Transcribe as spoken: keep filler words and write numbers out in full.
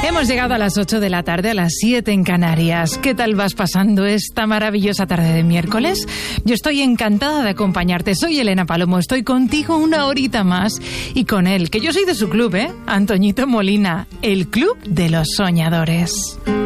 Hemos llegado a las ocho de la tarde, a las siete en Canarias. ¿Qué tal vas pasando esta maravillosa tarde de miércoles? Yo estoy encantada de acompañarte. Soy Elena Palomo, estoy contigo una horita más. Y con él, que yo soy de su club, ¿eh? Antoñito Molina, el Club de los Soñadores.